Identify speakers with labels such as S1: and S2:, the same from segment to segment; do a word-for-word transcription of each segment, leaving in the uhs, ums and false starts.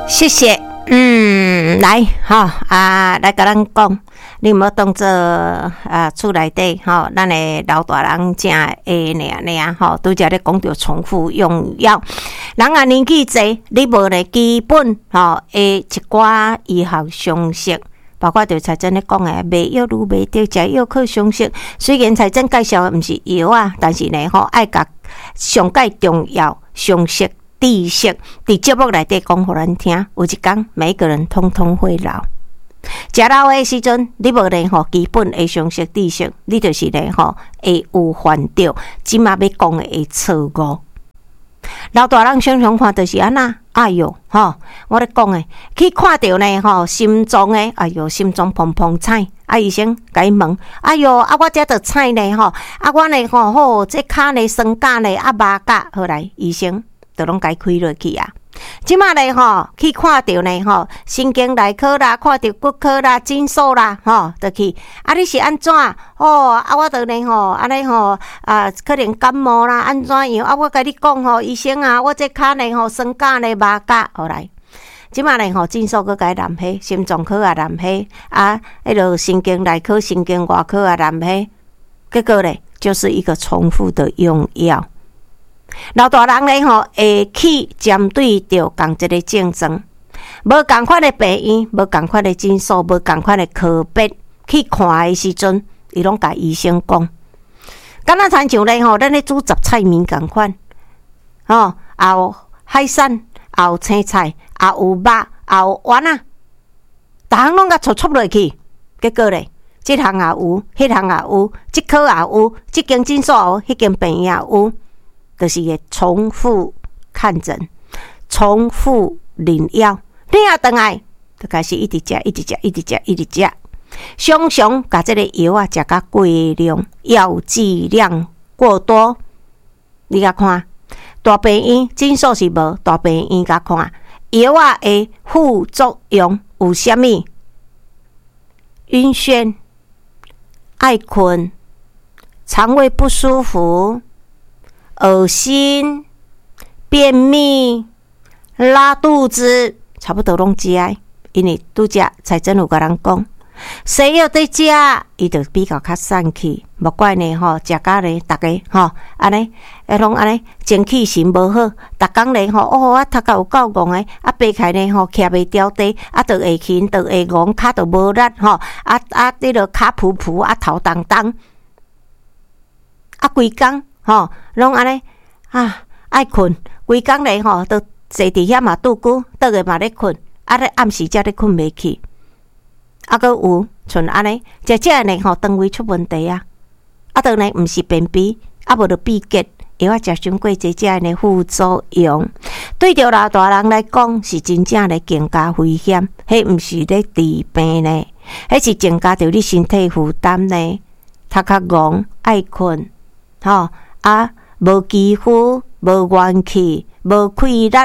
S1: 谢谢。嗯，来哈啊，来甲咱讲，你莫当做啊厝内底吼，咱的老大人正会尔尔吼，拄则咧讲到重复用药。人啊年纪济，你无咧基本吼诶一寡医学常识。包括着财政咧讲诶，卖药愈卖着，食药靠常识。虽然财政介绍诶毋是药啊，但是呢吼爱甲上介重要常识。知识伫节目内底讲互咱听，有一天每一个人通通会老。食老诶时阵，你无咧吼基本诶常识知识，你就是咧吼会有犯着即马要讲诶错误。老大人常常看就是安那，哎哟吼，我咧讲诶，去看着呢吼心脏诶，哎哟心脏砰砰踩，啊医生甲伊问，哎哟啊我遮着踩呢吼，啊我呢吼好这骹呢酸甲呢啊麻甲，好来医生。都拢该开落去啊！即马咧吼，去看着呢吼，神经内科啦，看着骨科啦、诊所啦，吼，就去。啊，你是安怎？哦，啊，我着呢吼，安尼吼，啊，可能感冒啦，安怎样？啊，我甲你讲吼，医生啊，我这骹呢吼，酸甲呢麻甲，好来。即马咧吼，诊所佮该染黑，心脏科也染黑，啊，迄落神经内科、神经外科也染黑，结果咧，就是一个重复的用药。老大人咧吼，会去针对着共一个症状，无共款的病院，无共款的诊所，无共款的科别去看的时阵，伊拢甲医生讲，敢若亲像咧吼，咱咧煮杂菜面共款，吼，也有海产，也有青菜，也有肉，也有丸啊，逐项拢甲撮撮落去，结果咧，即项也有，迄项也有，即科也有，即间诊所也有，迄间病院也有。就是会重复看诊，重复领药，领啊倒来，就开始一直食，一直食，一直食，一直食。常常把这个药啊食甲过量，药剂量过多。你甲看，大病院诊所是无，大病院甲看药啊的副作用有啥物？晕眩、爱困、肠胃不舒服。恶心、便秘、拉肚子，差不多拢食诶。因为拄则才真有甲人讲，西药在食，伊就比较较散去。莫怪呢吼，食甲呢，逐个吼安尼，诶，拢安尼，精气神无好。逐工呢吼，哦，啊，头壳有够戆诶，啊，爬起呢吼，徛袂牢地，啊，着会轻，着会戆，骹着无力吼，啊啊，迄落骹噗噗，啊，头重重，啊，规工。吼，拢安尼啊，爱困，规工咧吼，都坐伫遐嘛拄久，倒个嘛咧困，啊咧暗时才咧困袂去，啊，搁有像安尼，食食呢吼，肠胃出问题啊，啊，倒呢毋是便秘，啊无着闭结，药啊食伤过济，食呢副作用，对着老大人来讲是真正咧更加危险，迄毋是咧治病呢，迄是增加着你身体负担呢，头壳戆，爱困，吼。啊，无肌肤，无元气，无气力，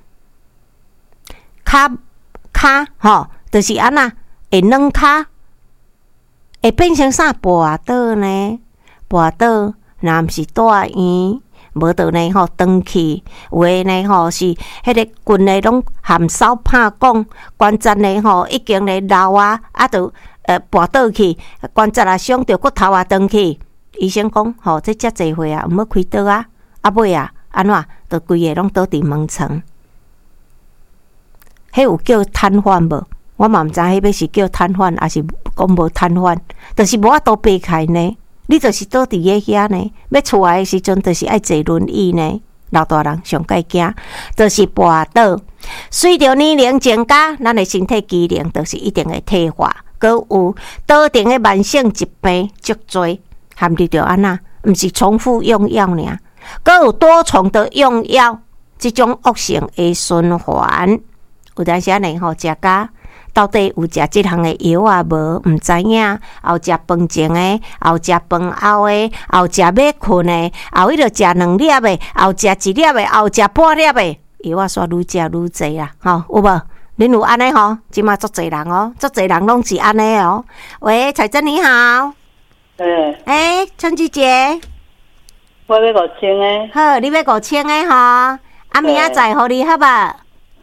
S1: 骹骹吼，就是安那会软骹，会变成啥跋倒呢？跋倒，若毋是住院，无倒呢吼，转去，有诶呢吼是迄个筋呢拢含扫拍讲，关节呢吼已经呢老啊，啊就呃跋倒去，关节啊伤着骨头啊转去。医生讲，吼、哦，这遮济岁啊，毋要开刀啊，啊尾啊，安怎，着规个拢倒伫门床。迄有叫瘫痪无？我嘛毋知迄要是叫瘫痪，还是讲无瘫痪，就是无法度爬开呢。你就是倒伫个遐呢，要出来的时阵，就是爱坐轮椅呢。老大人上介惊，就是跋倒。随着年龄增加，咱的身体机能就是一定会退化，搁有多重的慢性疾病足多。含你着安那，毋是重复用药尔，阁有多重的用药，即种恶性的循环。有当时呢吼，食甲到底有食即项的药啊无？毋知影。后食饭前的，后食饭后的，后食要困的，后伊着食两粒的，后食一粒的，后食半粒的，药啊煞愈食愈济啦，吼有无？恁有安尼吼？即马足济人哦，足济人拢是安尼哦。喂，彩珍你好。
S2: 嗯，
S1: 哎、欸，春枝姐，
S2: 我要五千个。
S1: 好，你要五千个吼，啊明仔载互你好吧？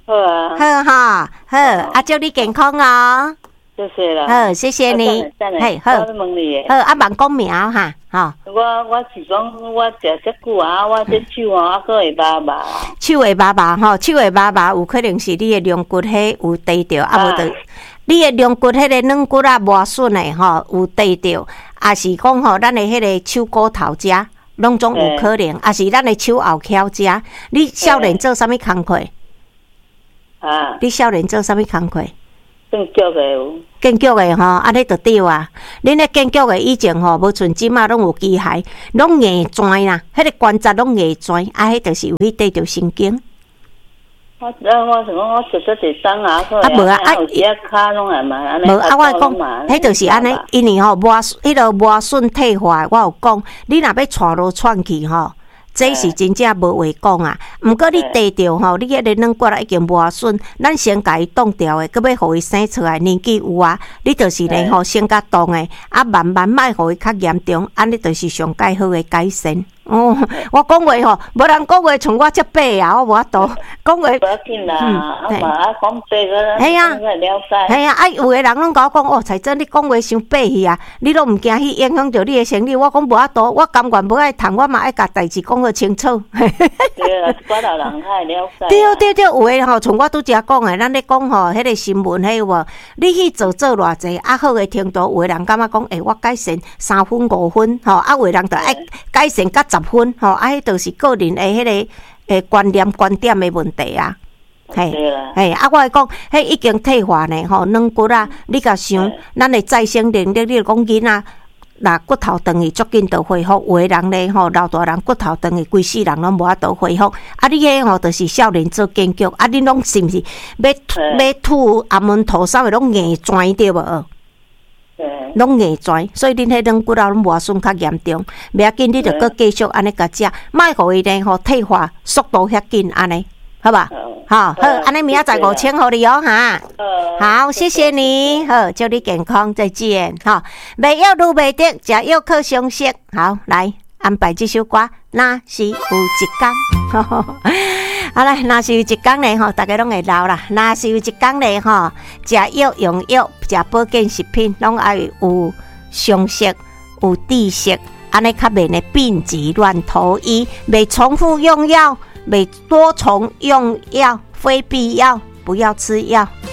S2: 好啊，
S1: 好哈，好，啊，祝你健康哦。
S2: 谢谢啦。
S1: 好，谢谢你。
S2: 嘿，好。我问你
S1: 好，啊，慢讲名哈，吼。
S2: 我我是讲，我食遮久啊，我这手啊，还佫会麻麻。
S1: 手会麻麻吼，手会麻麻，有可能是你的龙骨迄有低着，啊无着。你的龙骨迄个软骨啊磨损的吼，有低着，也是讲吼，咱的迄个手骨头遮，拢总有可能，也是咱的手后翘遮。你少年做啥物工课？
S2: 啊！
S1: 你少年做啥物工课？
S2: 建筑的有。
S1: 建筑的吼，安尼就对啊。恁咧建筑的以前吼，无像即马拢有机械，拢硬钻啦，迄个关节拢硬钻，啊，迄就是有去对着神经。
S2: 我我我想讲，我坐坐坐当啊，啊
S1: 无啊，啊
S2: 有时啊骹拢系嘛，安尼。
S1: 无啊，我讲，迄就是安尼，因为吼磨迄个磨损退化，我有讲，你若要窜落窜去吼。这是真正无话讲啊！毋过你地着吼，你迄个软骨啊已经磨损，咱先甲伊冻掉诶，佮要互伊生出来，年纪有啊，你就是咧吼先甲冻诶，啊慢慢莫互伊较严重，安尼就是上介好诶改善。哦，我讲话吼，无人讲话像我遮白啊，我无法度讲话。
S2: 无要紧啦，啊嘛啊讲白个，
S1: 系啊，
S2: 了解。
S1: 系啊，啊有诶人拢甲我讲，哦，才真你讲话伤白去啊，你拢毋惊去影响着你诶生理。我讲无法度，我甘愿无爱谈，我嘛爱甲代志讲个清楚。
S2: 对啊，我老人较会了解。
S1: 对对对，有诶吼，像我拄则讲诶，咱咧讲吼，迄个新闻迄有无？你去做做偌济，啊好诶程度，有诶人感觉讲，诶，我改善三分五分，吼，啊有诶人就爱改善甲十分，吼，啊迄就是个人诶迄个诶观念观点诶问题啊。嘿，嘿，啊，我讲，迄已经退化呢，吼，软骨啊，你甲想，咱诶再生能力，你讲囡仔。那骨头长去足紧就恢复，有诶人咧吼，老大人骨头长去，规世人拢无法度恢复。啊，你迄吼就是少年做建筑，啊，你拢是毋是要要吐阿门头啥物拢硬钻对无？拢硬钻，所以恁迄软骨啊拢磨损较严重。袂要紧，你着搁继续安尼甲食，莫互伊咧吼退化速度遐紧安尼，好吧？好，好，安尼明仔载五千互你哦，哈。好，谢谢你，好，祝你健康，再见，哈。袂药愈袂得，食药靠常识。好，来安排这首歌，若是有一天，好啦，若是有一天咧吼，大家拢会老啦。若是有一天咧吼，食药用药，食保健食品，拢爱有常识，有知识，安尼较免会病急乱投医，袂重复用药。每多重用药，非必要不要吃药。